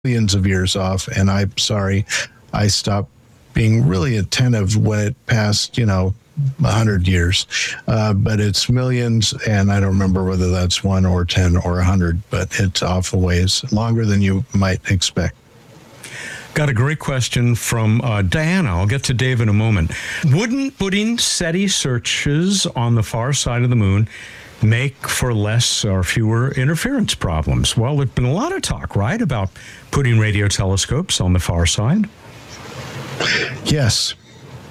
millions of years off, and I'm sorry, I stopped being really attentive when it passed, 100 years. But it's millions, and I don't remember whether that's 1 or 10 or 100, but it's off a ways, longer than you might expect. Got a great question from Diana. I'll get to Dave in a moment. Wouldn't putting SETI searches on the far side of the moon make for less or fewer interference problems? Well, there's been a lot of talk, right, about putting radio telescopes on the far side? Yes.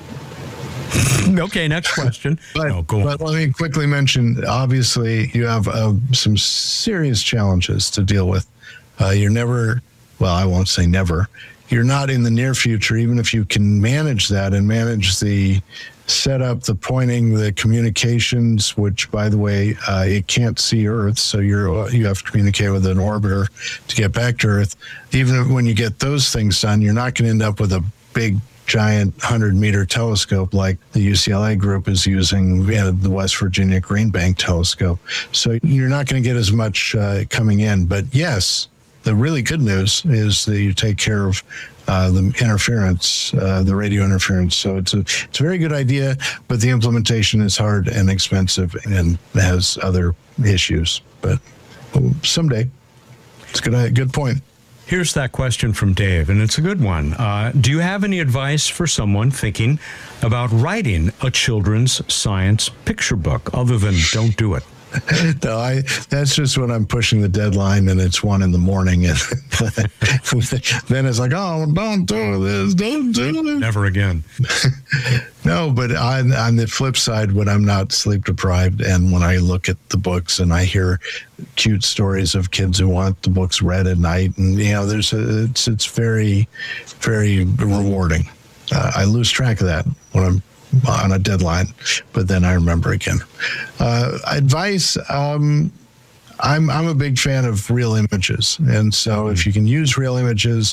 Okay, next question. But let me quickly mention, obviously, you have some serious challenges to deal with. You're never, well, I won't say never. You're not in the near future, even if you can manage that and manage the setup, the pointing, the communications, which, by the way, it can't see Earth, so you have to communicate with an orbiter to get back to Earth. Even when you get those things done, you're not going to end up with a big, giant 100-meter telescope like the UCLA group is using, the West Virginia Green Bank telescope. So you're not going to get as much coming in. But yes, the really good news is that you take care of the interference, the radio interference. So it's a very good idea, but the implementation is hard and expensive and has other issues. But someday, it's a good point. Here's that question from Dave, and it's a good one. Do you have any advice for someone thinking about writing a children's science picture book other than don't do it? No, that's just when I'm pushing the deadline and it's 1 a.m. and then it's like, oh, don't do this, don't do it. Never again. No, but on the flip side, when I'm not sleep deprived and when I look at the books and I hear cute stories of kids who want the books read at night, and it's very, very rewarding. I lose track of that when I'm on a deadline, but then I remember again. Advice, I'm a big fan of real images. And so if you can use real images,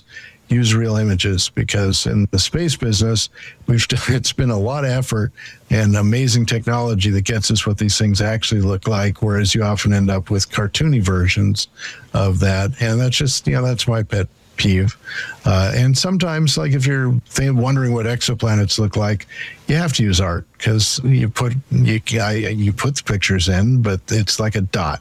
because in the space business, it's been a lot of effort and amazing technology that gets us what these things actually look like, whereas you often end up with cartoony versions of that. And that's just, that's my pet peeve. And sometimes, like if you're wondering what exoplanets look like, you have to use art because you put the pictures in, but it's like a dot.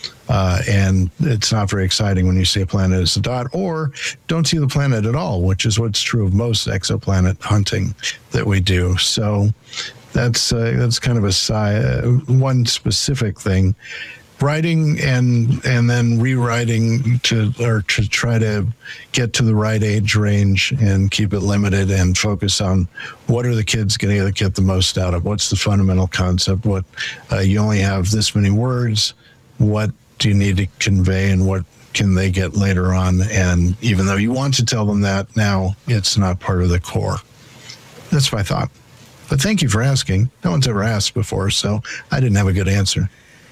And it's not very exciting when you see a planet as a dot, or don't see the planet at all, which is what's true of most exoplanet hunting that we do. So that's kind of one specific thing. Writing and then rewriting to try to get to the right age range and keep it limited and focus on what are the kids going to get the most out of? What's the fundamental concept? What you only have this many words. What do you need to convey and what can they get later on? And even though you want to tell them that now, it's not part of the core. That's my thought. But thank you for asking. No one's ever asked before, so I didn't have a good answer.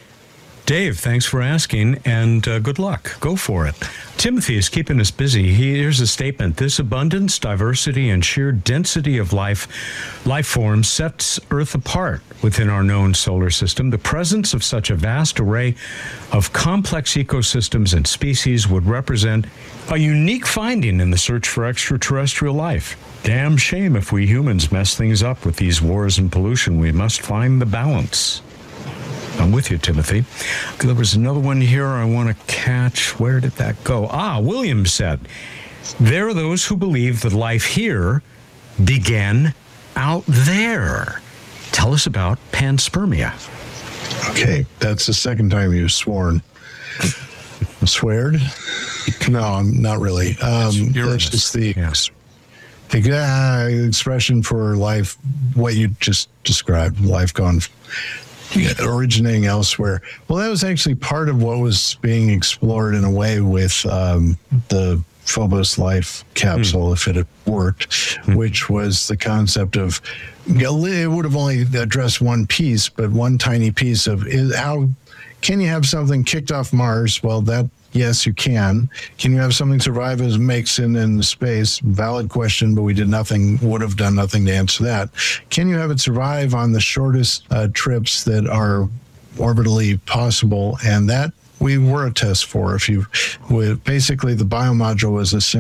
Dave, thanks for asking, and good luck. Go for it. Timothy is keeping us busy. Here's a statement. This abundance, diversity, and sheer density of life forms sets Earth apart within our known solar system. The presence of such a vast array of complex ecosystems and species would represent a unique finding in the search for extraterrestrial life. Damn shame if we humans mess things up with these wars and pollution. We must find the balance. I'm with you, Timothy. There was another one here I want to catch. Where did that go? William said, there are those who believe that life here began out there. Tell us about panspermia. Okay, that's the second time you've sworn. Sweared? No, not really. That's just the expression for life, what you just described, life gone originating elsewhere. Well, that was actually part of what was being explored in a way with the Phobos Life capsule, if it had worked, which was the concept of, it would have only addressed one piece, but one tiny piece of how can you have something kicked off Mars? Well, yes, you can. Can you have something survive as makes in space? Valid question, but would have done nothing to answer that. Can you have it survive on the shortest trips that are orbitally possible? And that we were a test for. Basically the biomodule was a